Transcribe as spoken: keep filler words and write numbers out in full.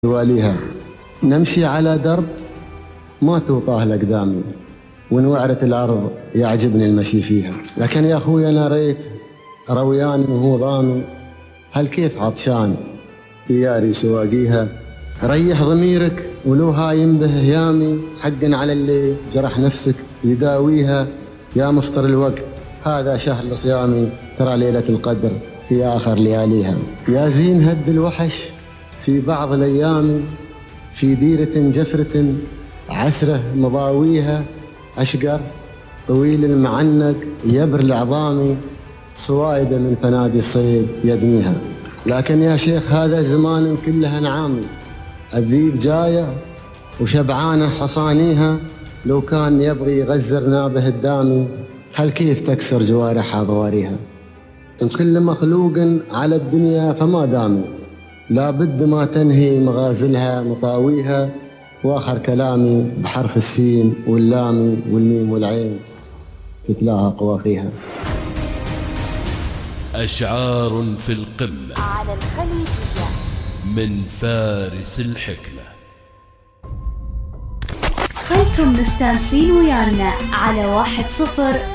واليها. نمشي على درب ما توطاه الأقدام، ونوعرة الأرض يعجبني المشي فيها. لكن يا أخوي أنا ريت رويان وهو ضامي، هل كيف عطشان ياري سواقيها. ريح ضميرك ولو هايم به يامي، حقا على اللي جرح نفسك يداويها. يا مفطر الوقت هذا شهر صيامي، ترى ليلة القدر في آخر لياليها. يا زين هد الوحش في بعض الأيام، في ديرة جفرة عسرة مضاويها. أشقر طويل المعنق يبر العظام، صوايد من فنادي الصيد يدميها. لكن يا شيخ هذا زمان كلها نعامي، الذيب جاية وشبعانة حصانيها. لو كان يبغي يغزر نابه الدامي، هل كيف تكسر جوارحها ضواريها. وكل مخلوق على الدنيا فما دامي، لابد ما تنهي مغازلها مطاويها. واخر كلامي بحرف السين واللام والميم والعين، تتلاها قوافيها. أشعار في القمة على الخليجية من فارس الحكمة. خلكم مستانسين ويانا على واحد صفر